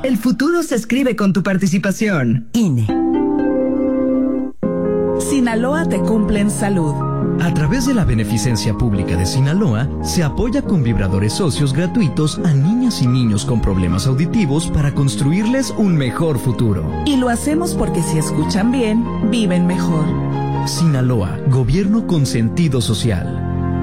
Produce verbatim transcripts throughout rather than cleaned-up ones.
El futuro se escribe con tu participación. I N E. Sinaloa te cumple en salud. A través de la beneficencia pública de Sinaloa, se apoya con vibradores socios gratuitos a niñas y niños con problemas auditivos para construirles un mejor futuro. Y lo hacemos porque si escuchan bien, viven mejor. Sinaloa, gobierno con sentido social.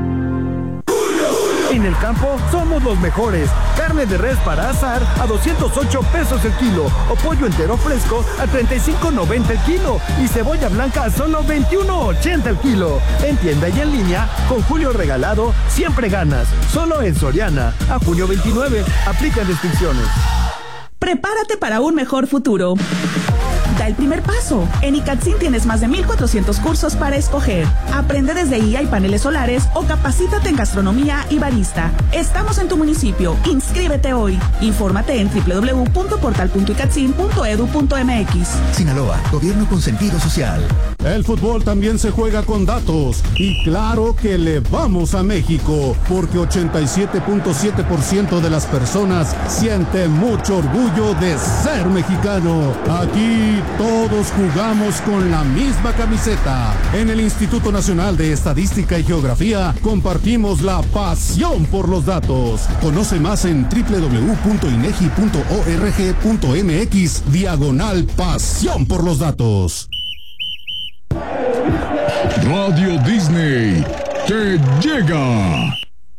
En el campo somos los mejores. Carne de res para asar a doscientos ocho pesos el kilo. O pollo entero fresco a treinta y cinco noventa el kilo. Y cebolla blanca a solo veintiuno ochenta el kilo. En tienda y en línea, con Julio Regalado, siempre ganas. Solo en Soriana. A junio veintinueve. Aplican restricciones. Prepárate para un mejor futuro. Da el primer paso. En ICATSIN tienes más de mil cuatrocientos cursos para escoger. Aprende desde I A y paneles solares o capacítate en gastronomía y barista. Estamos en tu municipio. Inscríbete hoy. Infórmate en doble u doble u doble u punto portal punto icatsin punto edu punto eme equis. Sinaloa, gobierno con sentido social. El fútbol también se juega con datos. Y claro que le vamos a México, porque ochenta y siete punto siete por ciento de las personas sienten mucho orgullo de ser mexicano. Aquí todos jugamos con la misma camiseta. En el Instituto Nacional de Estadística y Geografía compartimos la pasión por los datos. Conoce más en doble u doble u doble u punto inegi punto org punto mx diagonal pasión por los datos. Radio Disney que llega.